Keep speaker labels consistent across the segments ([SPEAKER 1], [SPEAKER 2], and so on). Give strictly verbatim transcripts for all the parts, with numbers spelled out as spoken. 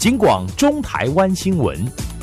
[SPEAKER 1] 警广中台湾新闻，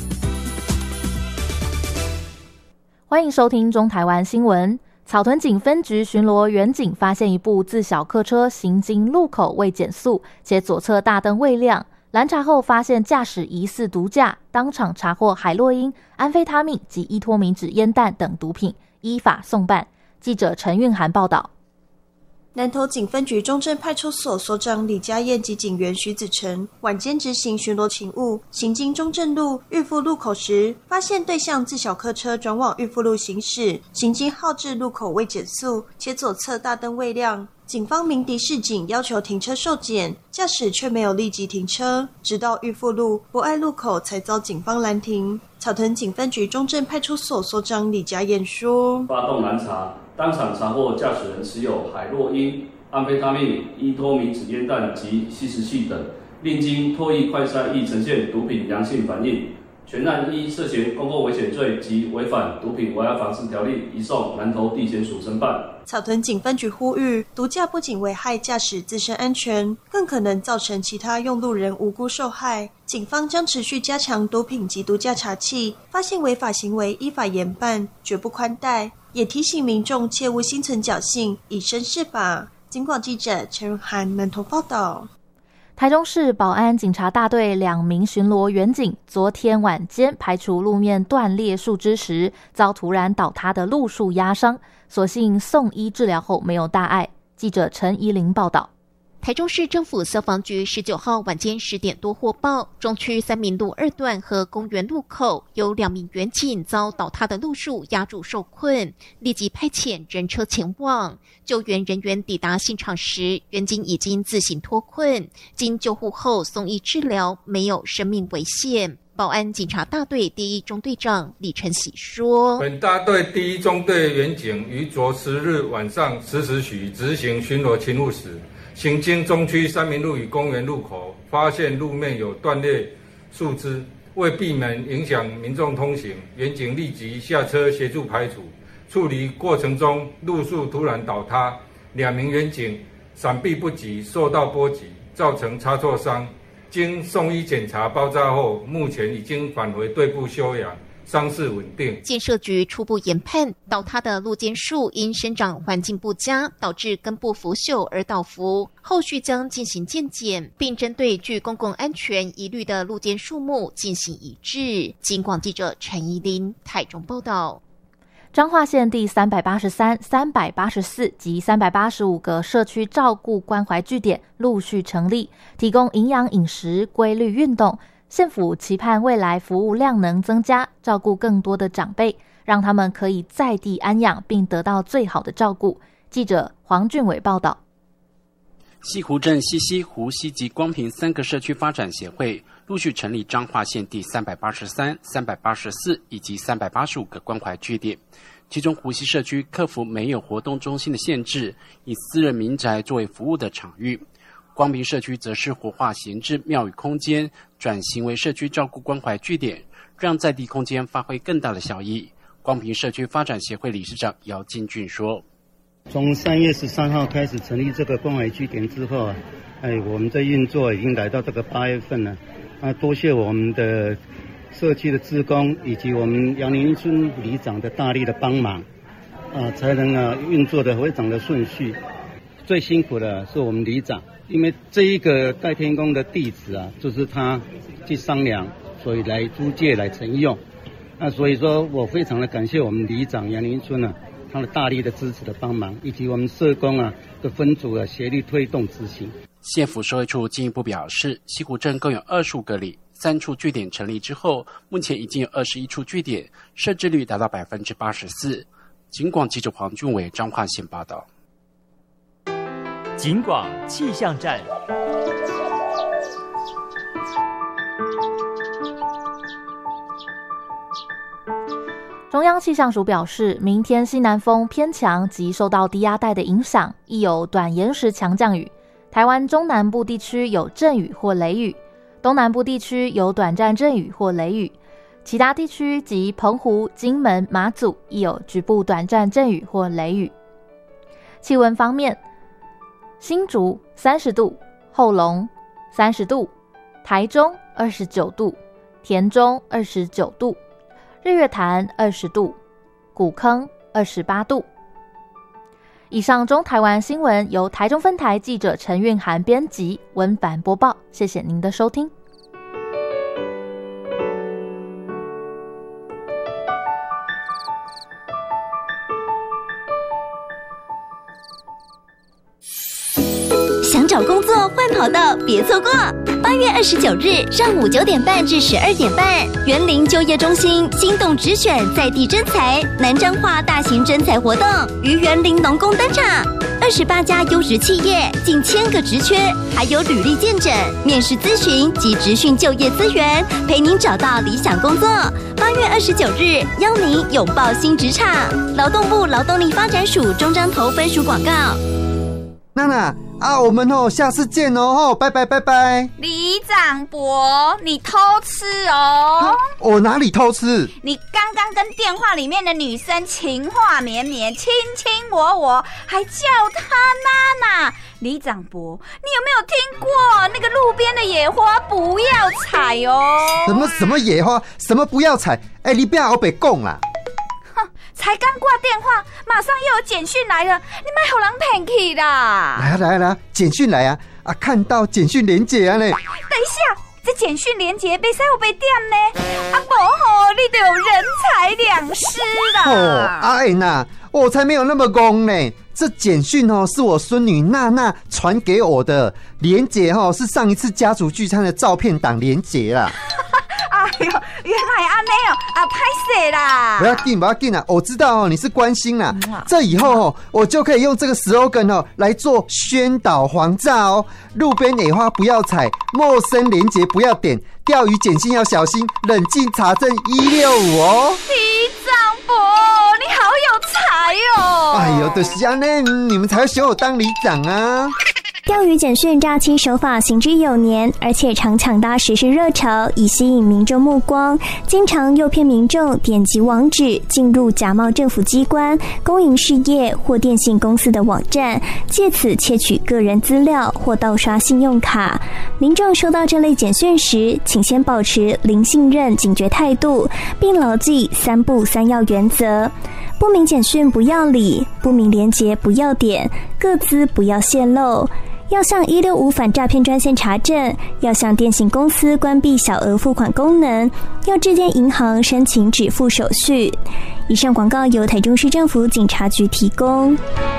[SPEAKER 2] 欢迎收听中台湾新闻。草屯警分局巡逻员警发现一部自小客车行经路口未减速，且左侧大灯未亮，拦查后发现驾驶疑似毒驾，当场查获海洛因、安非他命及依托明酯烟弹等毒品，依法送办。记者陈韵涵报道。
[SPEAKER 3] 南投警分局中正派出所所长李家燕及警员徐子成晚间执行巡逻勤务，行经中正路裕富路口时，发现对向自小客车转往裕富路行驶，行经号志路口未减速，且左侧大灯未亮。警方鸣笛示警，要求停车受检，驾驶却没有立即停车，直到裕富路博爱路口才遭警方拦停。草屯警分局中正派出所所长李家燕说：“
[SPEAKER 4] 发动拦查，当场查获驾驶人持有海洛因、安非他命、依托明酯烟弹及吸食器等，另经唾液快筛亦呈现毒品阳性反应。全案依涉嫌公共危险罪及违反毒品危害防治条例，移送南投地检署侦办。”
[SPEAKER 3] 草屯警分局呼吁，毒驾不仅危害驾驶自身安全，更可能造成其他用路人无辜受害。警方将持续加强毒品及毒驾查缉，发现违法行为依法严办，绝不宽待。也提醒民众切勿心存侥幸，以身试法。警广记者陈荣涵南投报道。
[SPEAKER 2] 台中市保安警察大队两名巡逻员警昨天晚间排除路面断裂树枝时，遭突然倒塌的路树压伤，所幸送医治疗后没有大碍。记者陈怡玲报道。
[SPEAKER 5] 台中市政府消防局十九号晚间十点多获报，中区三民路二段和公园路口有两名员警遭倒塌的路树压住受困，立即派遣人车前往。救援人员抵达现场时，员警已经自行脱困，经救护后送医治疗，没有生命危险。保安警察大队第一中队长李承喜说：“
[SPEAKER 6] 本大队第一中队员警于昨十日晚上十时许执行巡逻勤务时，行经中区三民路与公园路口，发现路面有断裂树枝，为避免影响民众通行，员警立即下车协助排除。处理过程中，路树突然倒塌，两名员警闪避不及，受到波及，造成擦挫伤。经送医检查包扎后，目前已经返回队部休养，伤势稳定。
[SPEAKER 5] 建设局初步研判，倒塌的路肩树因生长环境不佳，导致根部腐朽而倒伏，后续将进行健检，并针对具公共安全疑虑的路肩树木进行移置。警广记者陈怡琳台中报道。
[SPEAKER 2] 彰化县第三百八十三、三百八十四及三百八十五个社区照顾关怀据点陆续成立，提供营养饮食、规律运动。县府期盼未来服务量能增加，照顾更多的长辈，让他们可以在地安养，并得到最好的照顾。记者黄俊伟报道。
[SPEAKER 7] 西湖镇西溪、湖西及光屏三个社区发展协会陆续成立彰化县第三百八十三、三百八十四以及三百八十五个关怀据点，其中湖西社区克服没有活动中心的限制，以私人民宅作为服务的场域。光屏社区则是活化闲置庙宇空间，转型为社区照顾关怀据点，让在地空间发挥更大的效益。光屏社区发展协会理事长姚金俊说：“
[SPEAKER 8] 从三月十三号开始成立这个关怀据点之后啊，哎，我们的运作已经来到这个八月份了。啊，多谢我们的社区的志工以及我们杨林村里长的大力的帮忙，啊，才能啊运作的非常的顺序。最辛苦的是我们里长，因为这一个戴天公的弟子啊，就是他去商量，所以来租借来承用。那所以说我非常的感谢我们里长杨林村啊，他的大力的支持的帮忙，以及我们社工啊的分组啊协力推动执行。”
[SPEAKER 7] 县府社会处进一步表示，西湖镇共有二十五个里，三处据点成立之后，目前已经有二十一处据点，设置率达到百分之八十四。警广记者黄俊伟彰化县报道。
[SPEAKER 1] 警广气象站。
[SPEAKER 2] 中央气象署表示，明天西南风偏强及受到低压带的影响，亦有短延时强降雨。台湾中南部地区有阵雨或雷雨，东南部地区有短暂阵雨或雷雨，其他地区及澎湖、金门、马祖亦有局部短暂阵雨或雷雨。气温方面，新竹三十度，后龙三十度， 台中二十九度，田中二十九度，日月潭二十度，古坑二十八度。以上中台湾新闻由台中分台记者陈韵涵编辑，温凡播报，谢谢您的收听。
[SPEAKER 9] 想找工作换跑道别错过，八月二十九日上午九点半至十二点半，园林就业中心心动直选在地征才南彰化大型征才活动于园林农工登场，二十八家优质企业，近千个职缺，还有履历见诊、面试咨询及职训就业资源，陪您找到理想工作。八月二十九日，邀您拥抱新职场。劳动部劳动力发展署中彰投分署广告。
[SPEAKER 10] 娜娜啊，我们哦，下次见哦，拜拜拜拜。
[SPEAKER 11] 李长博，你偷吃哦！
[SPEAKER 10] 我哪里偷吃？
[SPEAKER 11] 你刚刚跟电话里面的女生情话绵绵，卿卿我我，还叫她娜娜。李长博，你有没有听过那个路边的野花不要采哦？
[SPEAKER 10] 什么什么野花？什么不要采？哎、欸，你不要我别讲啦！
[SPEAKER 11] 才刚挂电话，马上又有简讯来了，你别给人骗去啦！
[SPEAKER 10] 来啊来啊来啊，简讯来啊！啊，看到简讯连结啊嘞！等
[SPEAKER 11] 一下，这简讯连结别使有被点呢？啊不吼，你就有人财两失啦！
[SPEAKER 10] 哦，阿恩呐，我才没有那么公呢。这简讯哦，是我孙女娜娜传给我的，连结哦是上一次家族聚餐的照片档连结啦。
[SPEAKER 11] 哎呦，原来安尼哦，啊，拍摄啦！
[SPEAKER 10] 不要紧，不要紧啦，我知道哦，你是关心啦。这以后哦，我就可以用这个 slogan 哦来做宣导黄炸哦。路边野花不要采，陌生连结不要点，钓鱼简讯要小心，冷静查证一六五哦。
[SPEAKER 11] 李长博，你好有才哦！
[SPEAKER 10] 哎呦，就是这样呢，你们才会选我当里长啊。
[SPEAKER 12] 钓鱼简讯诈欺手法行之有年，而且常抢搭时事热潮，以吸引民众目光，经常诱骗民众点击网址进入假冒政府机关、公营事业或电信公司的网站，借此窃取个人资料或盗刷信用卡。民众收到这类简讯时，请先保持零信任警觉态度，并牢记三不三要原则：不明简讯不要理，不明连结不要点，个资不要泄露。要向一六五反诈骗专线查证，要向电信公司关闭小额付款功能，要致电银行申请止付手续。以上广告由台中市政府警察局提供。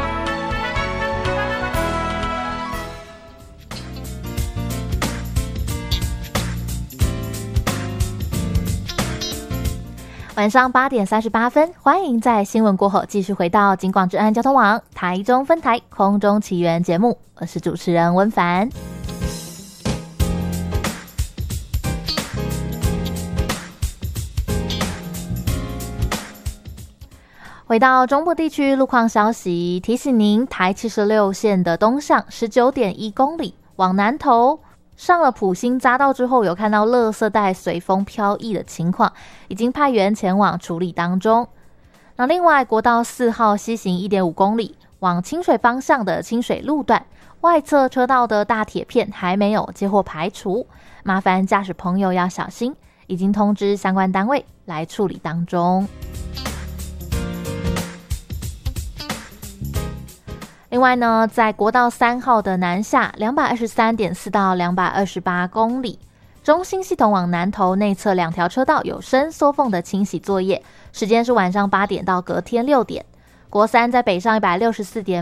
[SPEAKER 2] 晚上八点三十八分，欢迎在新闻过后继续回到警广治安交通网台中分台空中奇缘节目，我是主持人温凡。回到中部地区路况消息，提醒您，台七十六线的东向 十九点一公里往南投，上了埔心匝道之后，有看到垃圾袋随风飘逸的情况，已经派员前往处理当中。那另外，国道四号西行 一点五公里往清水方向的清水路段，外侧车道的大铁片还没有接获排除，麻烦驾驶朋友要小心，已经通知相关单位来处理当中。另外呢，在国道三号的南下 两百二十三点四 到两百二十八公里，中兴系统往南投内侧两条车道有深缩缝的清洗作业，时间是晚上八点到隔天六点。国三在北上 一百六十四点